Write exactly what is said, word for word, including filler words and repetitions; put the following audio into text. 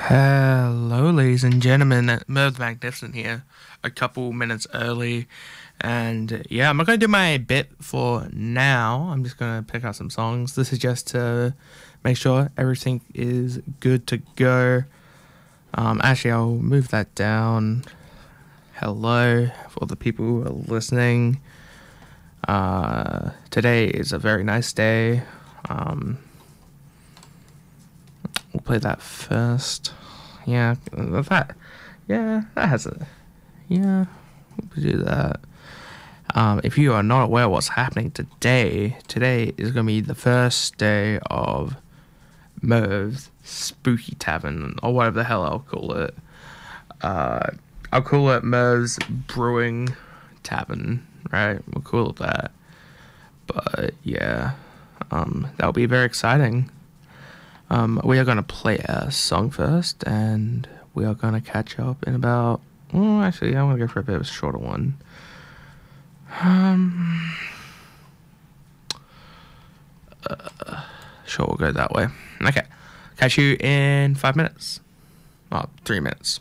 Hello, ladies and gentlemen. Merv Magnificent here, a couple minutes early. And yeah, I'm not going to do my bit for now. I'm just going to pick out some songs. This is just to make sure everything is good to go. Um, actually, I'll move that down. Hello, for the people who are listening. Uh, today is a very nice day. Um, We'll play that first. Yeah, that. Yeah, that has a. Yeah, we'll do that. Um, if you are not aware of what's happening today, today is going to be the first day of Merv's Spooky Tavern, or whatever the hell I'll call it. Uh, I'll call it Merv's Brewing Tavern, right? We'll call it that. But yeah, um, that'll be very exciting. Um, we are going to play a song first, and we are going to catch up in about... Oh, actually, I'm going to go for a bit of a shorter one. Um, uh, sure, we'll go that way. Okay. Catch you in five minutes. Oh, three minutes.